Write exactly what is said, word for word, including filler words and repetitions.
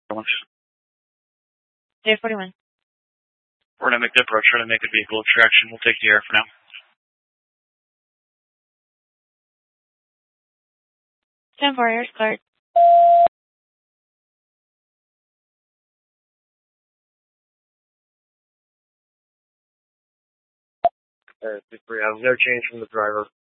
J forty-one. We're going to make the approach, try to make a vehicle extraction. We'll take the air for now. ten four, air's cleared. Uh, we have no change from the driver.